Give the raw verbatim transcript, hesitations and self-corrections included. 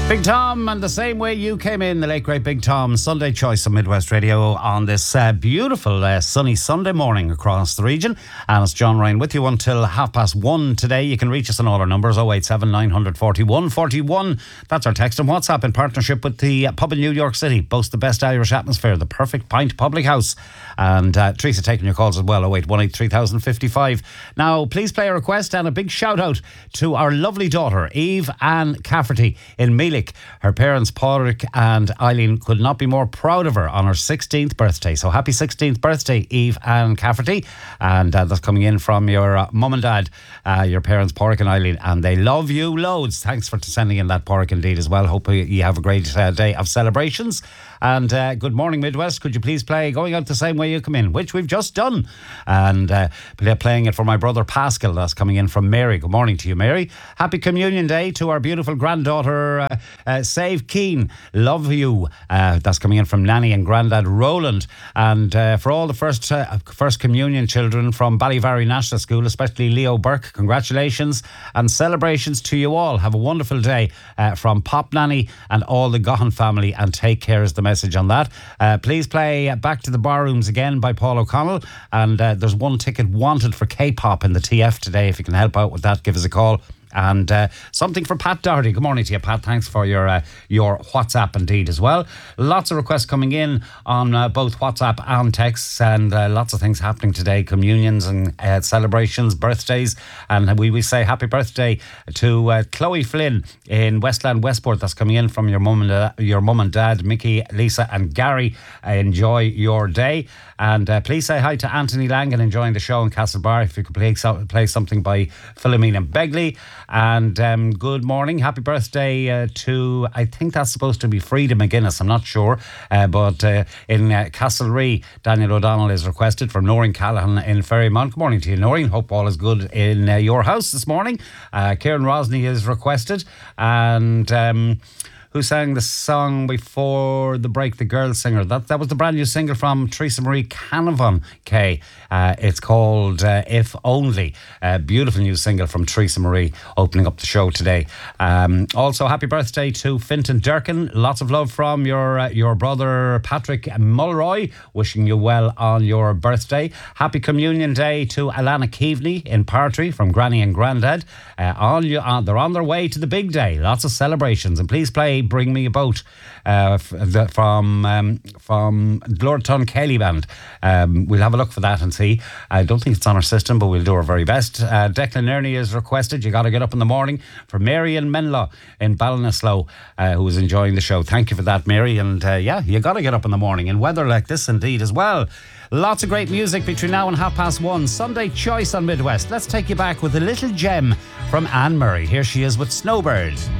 Big Tom, and the same way you came in, the late great Big Tom, Sunday choice on Midwest Radio on this uh, beautiful uh, sunny Sunday morning across the region. And it's John Ryan with you until half past one today. You can reach us on all our numbers, oh eight seven, nine four one, four one. That's our text and WhatsApp in partnership with the uh, pub in New York City. Boast the best Irish atmosphere, the perfect pint public house. And uh, Teresa taking your calls as well, oh eight one eight, three thousand fifty-five. Now, please play a request and a big shout out to our lovely daughter, Eve Ann Cafferty in Mealy. Her parents, Padraig and Eileen, could not be more proud of her on her sixteenth birthday. So happy sixteenth birthday, Eve Ann Cafferty. And uh, that's coming in from your uh, mum and dad, uh, your parents, Padraig and Eileen. And they love you loads. Thanks for sending in that, Padraig, indeed, as well. Hope you have a great uh, day of celebrations. And uh, good morning, Midwest. Could you please play Going Out the Same Way You Come In, which we've just done. And uh, playing it for my brother Pascal. That's coming in from Mary. Good morning to you, Mary. Happy Communion Day to our beautiful granddaughter, uh, uh, Save Keen. Love you. Uh, that's coming in from Nanny and Grandad Roland. And uh, for all the first uh, first communion children from Ballyvarry National School, especially Leo Burke, congratulations and celebrations to you all. Have a wonderful day uh, from Pop Nanny and all the Gahan family, and take care is the message on that. Uh, please play Back to the Barrooms again by Paul O'Connell. And uh, there's one ticket wanted for K-pop in the T F today. If you can help out with that, give us a call. And uh, something for Pat Doherty. Good morning to you, Pat. Thanks for your uh, your WhatsApp indeed as well. Lots of requests coming in on uh, both WhatsApp and texts, and uh, lots of things happening today. Communions and uh, celebrations, birthdays. And we, we say happy birthday to uh, Chloe Flynn in Westland Westport. That's coming in from your mum and, uh, your mum and dad, Mickey, Lisa and Gary. Uh, enjoy your day. And uh, please say hi to Anthony Langan enjoying the show in Castlebar. If you could play, so, play something by Philomena Begley. And um, good morning. Happy birthday uh, to, I think that's supposed to be Frida McGuinness. I'm not sure. Uh, but uh, in uh, Castlerea, Daniel O'Donnell is requested from Noreen Callahan in Ferrymount. Good morning to you, Noreen. Hope all is good in uh, your house this morning. Uh, Kieran Rosney is requested. And... Um, who sang the song before the break, The Girl Singer. That that was the brand new single from Teresa Marie Canavan, Kay. Uh, it's called uh, If Only. Uh, beautiful new single from Teresa Marie, opening up the show today. Um, also, happy birthday to Fintan Durkin. Lots of love from your uh, your brother Patrick Mulroy. Wishing you well on your birthday. Happy Communion Day to Alana Keaveney in Partry from Granny and Grandad. Uh, on you, on, they're on their way to the big day. Lots of celebrations. And please play Bring Me a Boat uh, from um, from Lord Tun Kelly Band. Um, we'll have a look for that and see. I don't think it's on our system, but we'll do our very best. Uh, Declan Ernie is requested. You got to get up in the morning for Marion Menlaw in Ballinasloe, uh, who is enjoying the show. Thank you for that, Mary. And uh, yeah, you got to get up in the morning in weather like this indeed as well. Lots of great music between now and half past one. Sunday choice on Midwest. Let's take you back with a little gem from Anne Murray. Here she is with Snowbird.